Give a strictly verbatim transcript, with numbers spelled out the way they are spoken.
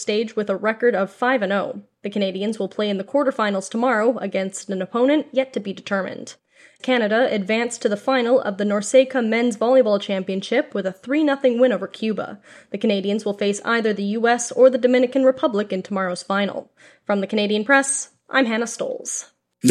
stage with a record of five and oh. The Canadians will play in the quarterfinals tomorrow against an opponent yet to be determined. Canada advanced to the final of the NORCECA Men's Volleyball Championship with a three nothing win over Cuba. The Canadians will face either the U S or the Dominican Republic in tomorrow's final. From the Canadian Press, I'm Hannah Stoles.